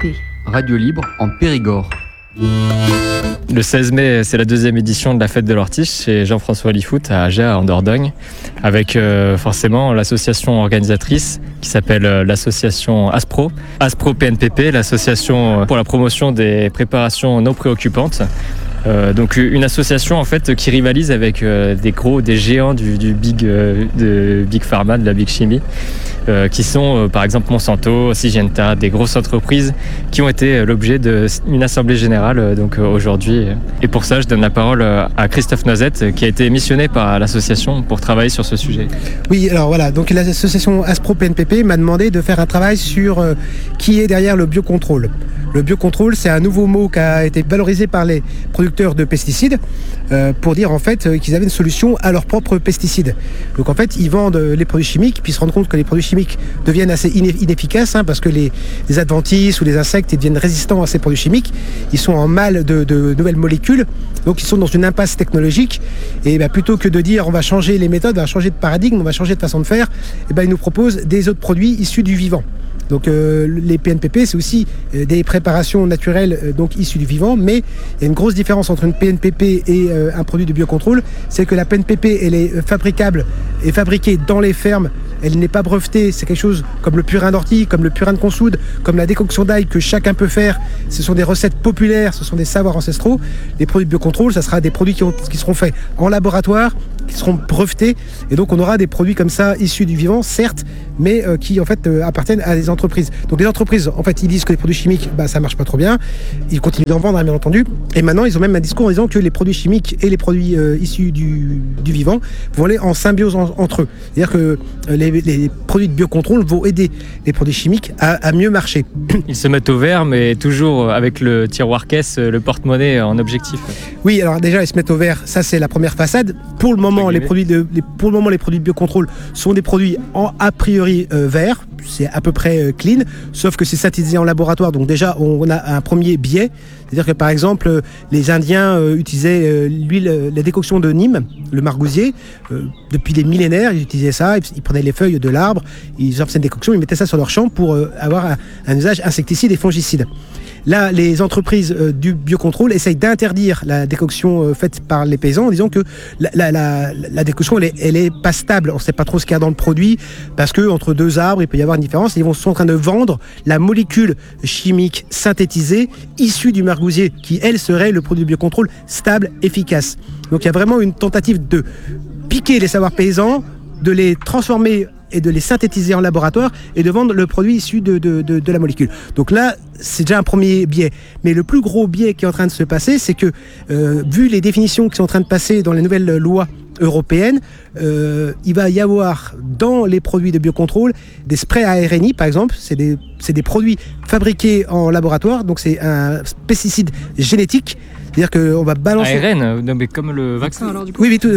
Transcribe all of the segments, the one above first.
PNPP. Radio libre en Périgord. Le 16 mai, c'est la deuxième édition de la fête de l'Ortiche chez Jean-François Lifout à Agea, en Dordogne, avec forcément l'association organisatrice qui s'appelle l'association Aspro PNPP, l'association pour la promotion des préparations non préoccupantes. Donc une association en fait qui rivalise avec des géants de Big Pharma, de la Big Chimie, qui sont par exemple Monsanto, Syngenta, des grosses entreprises qui ont été l'objet d'une assemblée générale aujourd'hui. Et pour ça, je donne la parole à Christophe Noisette, qui a été missionné par l'association pour travailler sur ce sujet. Oui, alors voilà, donc l'association Aspro PNPP m'a demandé de faire un travail sur qui est derrière le biocontrôle. Le biocontrôle, c'est un nouveau mot qui a été valorisé par les producteurs de pesticides pour dire en fait qu'ils avaient une solution à leurs propres pesticides. Donc en fait, ils vendent les produits chimiques, puis ils se rendent compte que les produits chimiques deviennent assez inefficaces parce que les adventices ou les insectes deviennent résistants à ces produits chimiques. Ils sont en mal de nouvelles molécules, donc ils sont dans une impasse technologique. Et plutôt que de dire on va changer les méthodes, on va changer de paradigme, on va changer de façon de faire, ils nous proposent des autres produits issus du vivant. Donc les PNPP, c'est aussi des préparations naturelles issues du vivant, mais il y a une grosse différence entre une PNPP et un produit de biocontrôle, c'est que la PNPP, elle est fabricable et fabriquée dans les fermes, elle n'est pas brevetée, c'est quelque chose comme le purin d'ortie, comme le purin de consoude, comme la décoction d'ail que chacun peut faire, ce sont des recettes populaires, ce sont des savoirs ancestraux. Les produits de biocontrôle, ça sera des produits qui seront faits en laboratoire, qui seront brevetés, et donc on aura des produits comme ça issus du vivant, certes, mais qui en fait appartiennent à des entreprises. Donc les entreprises, en fait, ils disent que les produits chimiques, ça marche pas trop bien, ils continuent d'en vendre, bien entendu, et maintenant ils ont même un discours en disant que les produits chimiques et les produits issus du vivant vont aller en symbiose entre eux. C'est-à-dire que les produits de biocontrôle vont aider les produits chimiques à mieux marcher. Ils se mettent au vert, mais toujours avec le tiroir caisse, le porte-monnaie en objectif. Oui, alors déjà ils se mettent au vert, ça c'est la première façade. Pour le moment, les produits de biocontrôle sont des produits a priori verts, c'est à peu près clean, sauf que c'est synthétisé en laboratoire, donc déjà on a un premier biais. C'est-à-dire que par exemple, les Indiens utilisaient la décoction de Nîmes, le margousier, depuis des millénaires, ils utilisaient ça, ils prenaient les feuilles de l'arbre, ils faisaient une décoction, ils mettaient ça sur leur champ pour avoir un usage insecticide et fongicide. Là, les entreprises du biocontrôle essayent d'interdire la décoction faite par les paysans en disant que la décoction, elle est pas stable. On ne sait pas trop ce qu'il y a dans le produit parce que entre deux arbres, il peut y avoir une différence. Ils sont en train de vendre la molécule chimique synthétisée issue du margousier qui, elle, serait le produit de biocontrôle stable, efficace. Donc il y a vraiment une tentative de piquer les savoirs paysans, de les transformer et de les synthétiser en laboratoire et de vendre le produit issu de la molécule. Donc là, c'est déjà un premier biais. Mais le plus gros biais qui est en train de se passer, c'est que, vu les définitions qui sont en train de passer dans les nouvelles lois européennes, il va y avoir dans les produits de biocontrôle des sprays à RNI, par exemple. C'est des produits fabriqués en laboratoire, donc c'est un pesticide génétique. C'est-à-dire qu'on va balancer... ARN, non, mais comme le vaccin alors du coup. Oui,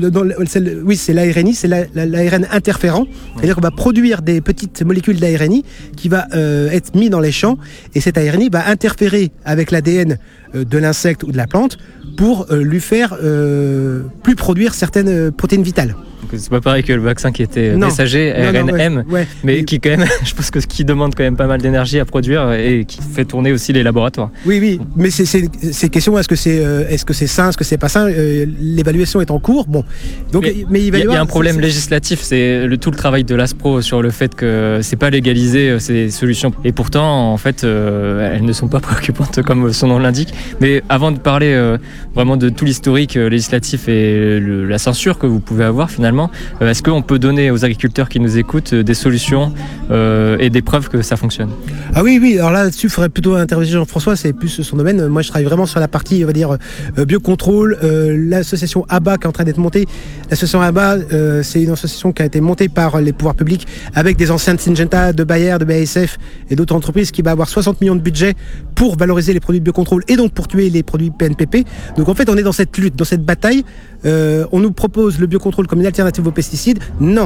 c'est l'ARNI, c'est l'ARN interférent. C'est-à-dire qu'on va produire des petites molécules d'ARNI qui va être mis dans les champs, et cet ARNI va interférer avec l'ADN de l'insecte ou de la plante pour lui faire plus produire certaines protéines vitales. Donc c'est pas pareil que le vaccin qui était messager, ARNM, mais qui quand même, je pense que qui demande quand même pas mal d'énergie à produire et qui fait tourner aussi les laboratoires. Oui, mais c'est question, est-ce que c'est sain, est-ce que c'est pas sain, l'évaluation est en cours. Bon, donc mais il y a un problème législatif, c'est tout le travail de l'ASPRO sur le fait que c'est pas légalisé ces solutions, et pourtant en fait elles ne sont pas préoccupantes comme son nom l'indique. Mais avant de parler vraiment de tout l'historique législatif et la censure que vous pouvez avoir finalement, est-ce qu'on peut donner aux agriculteurs qui nous écoutent des solutions et des preuves que ça fonctionne? Ah oui, alors là-dessus, il faudrait plutôt interroger Jean-François, c'est plus son domaine. Moi, je travaille vraiment sur la partie, on va dire, biocontrôle. L'association ABBA qui est en train d'être montée. L'association ABBA, c'est une association qui a été montée par les pouvoirs publics avec des anciens de Syngenta, de Bayer, de BASF et d'autres entreprises qui va avoir 60 millions de budget pour valoriser les produits de biocontrôle et donc pour tuer les produits PNPP. Donc en fait, on est dans cette lutte, dans cette bataille. On nous propose le biocontrôle comme une alternative aux pesticides. Non,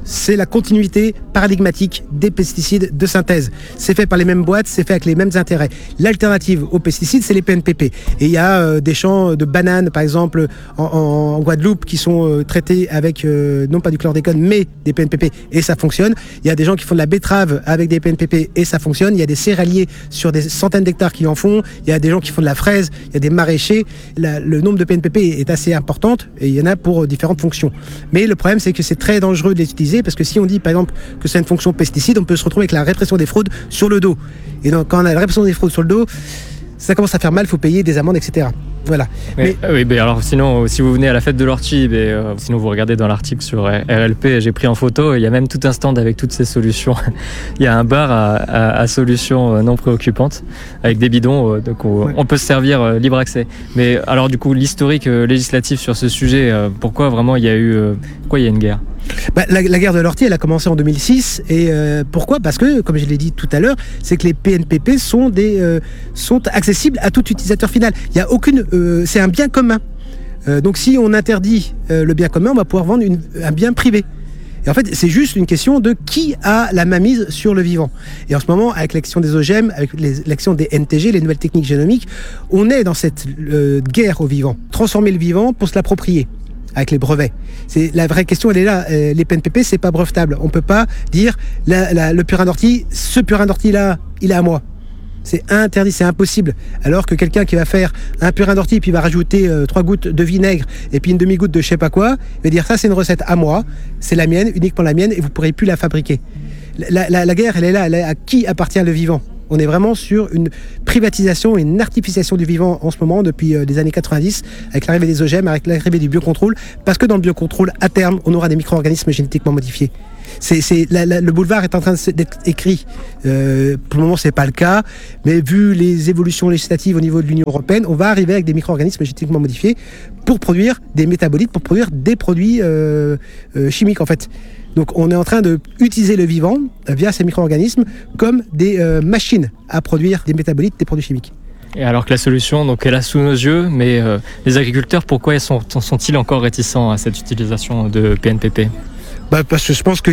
c'est la continuité paradigmatique des pesticides de synthèse. C'est fait par les mêmes boîtes, c'est fait avec les mêmes intérêts. L'alternative aux pesticides, c'est les PNPP. Et il y a des champs de bananes, par exemple, en Guadeloupe, qui sont traités avec, non pas du chlordécone, mais des PNPP, et ça fonctionne. Il y a des gens qui font de la betterave avec des PNPP, et ça fonctionne. Il y a des céréaliers sur des centaines d'hectares qui en font. Il y a des gens qui font de la fraise, il y a des maraîchers. Le nombre de PNPP est assez important, et il y en a pour différentes fonctions. Mais le problème, c'est que c'est très dangereux de les utiliser, parce que si on dit, par exemple, que c'est une fonction pesticide, on peut se retrouver avec la répression des fraudes sur le dos. Et donc, quand on a la répression des fraudes sur le dos, ça commence à faire mal, il faut payer des amendes, etc. Voilà. Oui, alors sinon, si vous venez à la fête de l'ortie, sinon vous regardez dans l'article sur RLP, j'ai pris en photo, il y a même tout un stand avec toutes ces solutions. Il y a un bar à solutions non préoccupantes, avec des bidons, donc on peut se servir libre accès. Mais alors du coup, l'historique législatif sur ce sujet, pourquoi vraiment il y a une guerre ? La guerre de l'ortie, elle a commencé en 2006. Et pourquoi ? Parce que, comme je l'ai dit tout à l'heure, c'est que les PNPP sont accessibles à tout utilisateur final. Il y a c'est un bien commun. Donc si on interdit le bien commun, on va pouvoir vendre un bien privé. Et en fait, c'est juste une question de qui a la mainmise sur le vivant. Et en ce moment, avec l'action des OGM, avec l'action des NTG, les nouvelles techniques génomiques, on est dans cette guerre au vivant. Transformer le vivant pour se l'approprier. Avec les brevets. La vraie question, elle est là. Les PNPP, c'est pas brevetable. On peut pas dire le purin d'ortie, ce purin d'ortie-là, il est à moi. C'est interdit, c'est impossible. Alors que quelqu'un qui va faire un purin d'ortie, puis va rajouter 3 gouttes de vinaigre et puis une demi-goutte de je sais pas quoi, va dire ça, c'est une recette à moi, c'est la mienne, uniquement la mienne, et vous pourrez plus la fabriquer. La guerre, elle est là. À qui appartient le vivant ? On est vraiment sur une privatisation et une artificialisation du vivant en ce moment depuis les années 90, avec l'arrivée des OGM, avec l'arrivée du biocontrôle, parce que dans le biocontrôle, à terme, on aura des micro-organismes génétiquement modifiés. Le boulevard est en train d'être écrit. Pour le moment, c'est pas le cas, mais vu les évolutions législatives au niveau de l'Union européenne, on va arriver avec des micro-organismes génétiquement modifiés pour produire des métabolites, pour produire des produits chimiques, en fait. Donc on est en train d'utiliser le vivant via ces micro-organismes comme des machines à produire des métabolites, des produits chimiques. Et alors que la solution, donc, est là sous nos yeux, mais les agriculteurs, pourquoi sont-ils encore réticents à cette utilisation de PNPP ? Parce que je pense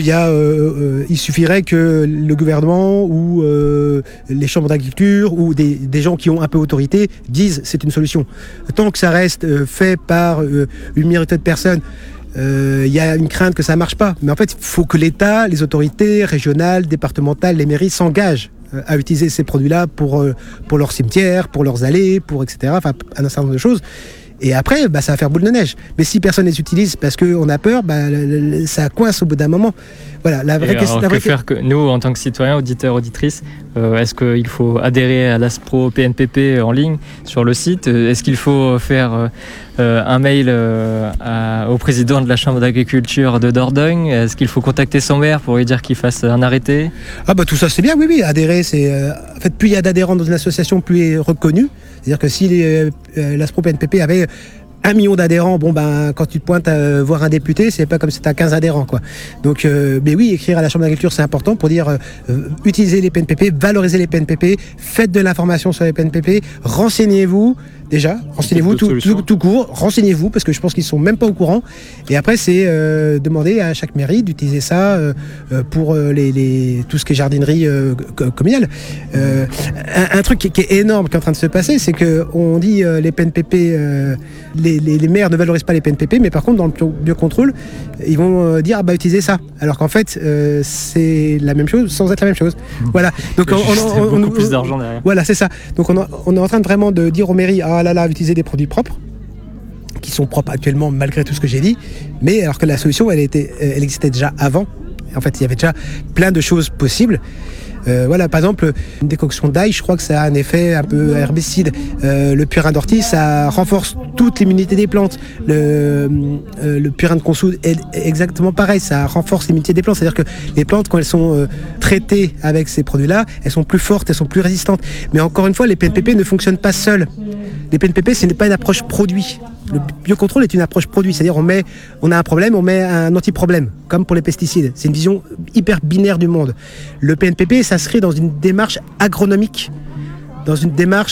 il suffirait que le gouvernement ou les chambres d'agriculture ou des gens qui ont un peu autorité disent c'est une solution. Tant que ça reste fait par une minorité de personnes, il y a une crainte que ça marche pas. Mais en fait, il faut que l'État, les autorités régionales, départementales, les mairies s'engagent à utiliser ces produits-là pour leurs cimetières, pour leurs allées, etc. Enfin, un certain nombre de choses. Et après, ça va faire boule de neige. Mais si personne les utilise parce qu'on a peur, ça coince au bout d'un moment. Voilà, la vraie question. Nous, en tant que citoyens, auditeurs, auditrices, est-ce qu'il faut adhérer à l'ASPRO PNPP en ligne sur le site ? Est-ce qu'il faut faire un mail au président de la Chambre d'agriculture de Dordogne ? Est-ce qu'il faut contacter son maire pour lui dire qu'il fasse un arrêté ? Tout ça, c'est bien, oui. Adhérer, c'est... en fait, plus il y a d'adhérents dans une association, plus il est reconnu. C'est-à-dire que si l'ASPRO PNPP avait 1 million d'adhérents, quand tu te pointes à voir un député, c'est pas comme si tu as 15 adhérents, quoi. Donc, mais oui, écrire à la Chambre d'agriculture, c'est important pour dire utilisez les PNPP, valorisez les PNPP, faites de l'information sur les PNPP, renseignez-vous. Déjà, renseignez-vous tout court, renseignez-vous, parce que je pense qu'ils sont même pas au courant. Et après, c'est demander à chaque mairie d'utiliser ça pour tout ce qui est jardinerie communale. Un truc qui est énorme qui est en train de se passer, c'est qu'on dit les PNPP, les maires ne valorisent pas les PNPP, mais par contre, dans le biocontrôle, ils vont dire utilisez ça. Alors qu'en fait, c'est la même chose sans être la même chose. Voilà. Donc on beaucoup plus d'argent derrière. Voilà, c'est ça. Donc on est en train de vraiment de dire aux mairies utiliser des produits propres, qui sont propres actuellement malgré tout ce que j'ai dit, mais alors que la solution elle existait déjà avant. En fait, il y avait déjà plein de choses possibles. Par exemple, une décoction d'ail, je crois que ça a un effet un peu herbicide. Le purin d'ortie, ça renforce toute l'immunité des plantes. Le purin de consoude est exactement pareil, ça renforce l'immunité des plantes. C'est-à-dire que les plantes, quand elles sont traitées avec ces produits-là, elles sont plus fortes, elles sont plus résistantes. Mais encore une fois, les PNPP ne fonctionnent pas seuls. Les PNPP, ce n'est pas une approche produit. Le biocontrôle est une approche produit, c'est-à-dire on a un problème, on met un anti-problème, comme pour les pesticides. C'est une vision hyper binaire du monde. Le PNPP s'inscrit dans une démarche agronomique, dans une démarche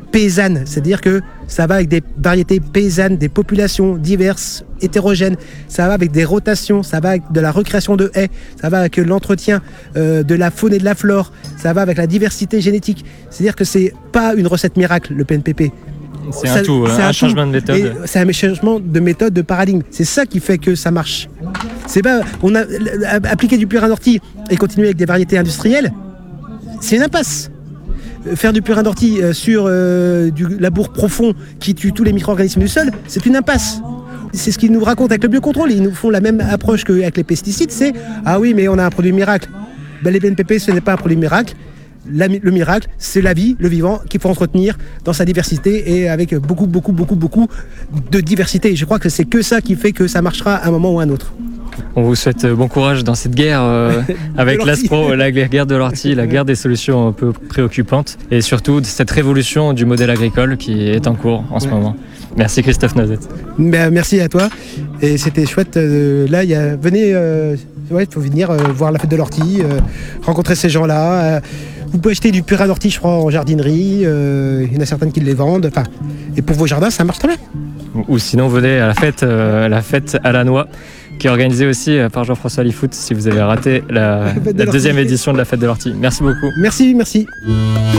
paysanne, c'est-à-dire que ça va avec des variétés paysannes, des populations diverses, hétérogènes, ça va avec des rotations, ça va avec de la recréation de haies, ça va avec l'entretien de la faune et de la flore, ça va avec la diversité génétique. C'est-à-dire que c'est pas une recette miracle, le PNPP. C'est un tout, un changement de méthode. Et c'est un changement de méthode, de paradigme. C'est ça qui fait que ça marche. C'est pas, on a appliqué du purin d'ortie et continuer avec des variétés industrielles, c'est une impasse. Faire du purin d'ortie sur du labour profond qui tue tous les micro-organismes du sol, c'est une impasse. C'est ce qu'ils nous racontent avec le biocontrôle. Ils nous font la même approche qu'avec les pesticides. C'est « Ah oui, mais on a un produit miracle ». Ben, les PNPP, ce n'est pas un produit miracle. Le miracle, c'est la vie, le vivant, qu'il faut entretenir dans sa diversité et avec beaucoup de diversité. Je crois que c'est que ça qui fait que ça marchera à un moment ou à un autre. On vous souhaite bon courage dans cette guerre avec l'ASPRO, la guerre de l'ortie, la guerre des solutions un peu préoccupantes et surtout cette révolution du modèle agricole qui est en cours en ce moment. Merci Christophe Noisette. Merci à toi et c'était chouette. Là, venez, il faut venir voir la fête de l'ortie, rencontrer ces gens-là. Vous pouvez acheter du purin d'ortie, je crois, en jardinerie. Il y en a certaines qui les vendent. Et pour vos jardins, ça marche très bien. Ou sinon, venez à la fête à la noix, qui est organisée aussi par Jean-François Lifout, si vous avez raté la deuxième édition de la fête de l'ortie. Merci beaucoup. Merci.